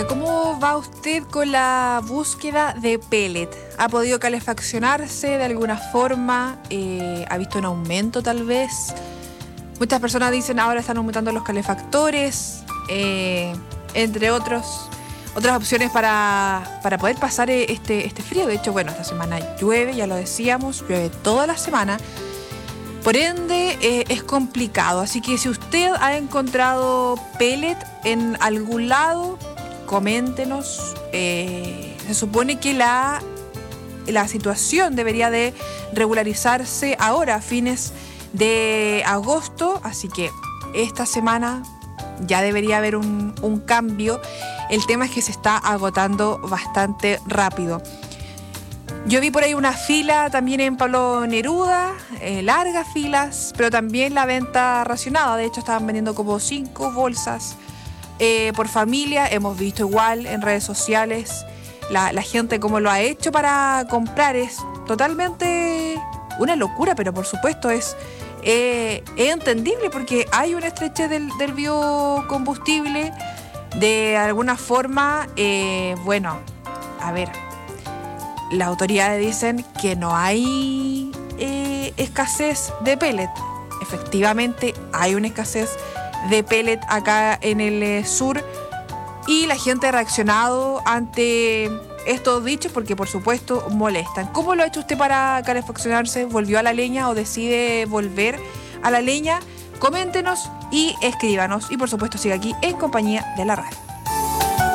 ¿Cómo va usted con la búsqueda de pellet? ¿Ha podido calefaccionarse de alguna forma? ¿Ha visto un aumento tal vez? Muchas personas dicen ahora están aumentando los calefactores, entre otras opciones para poder pasar este frío. De hecho, bueno, esta semana llueve, ya lo decíamos, llueve toda la semana. Por ende, es complicado. Así que si usted ha encontrado pellet en algún lado, coméntenos. Se supone que la situación debería de regularizarse ahora, a fines de agosto. Así que esta semana ya debería haber un cambio. El tema es que se está agotando bastante rápido. Yo vi por ahí una fila también en Pablo Neruda, largas filas, pero también la venta racionada. De hecho, estaban vendiendo como 5 bolsas por familia. Hemos visto igual en redes sociales la gente cómo lo ha hecho para comprar. Es totalmente una locura, pero por supuesto es entendible porque hay una estrechez del biocombustible. De alguna forma, bueno, a ver, las autoridades dicen que no hay escasez de pellet. Efectivamente, hay una escasez de pellet acá en el sur y la gente ha reaccionado ante estos dichos porque, por supuesto, molestan. ¿Cómo lo ha hecho usted para calefaccionarse? ¿Volvió a la leña o decide volver a la leña? Coméntenos y escríbanos. Y, por supuesto, siga aquí en compañía de la radio.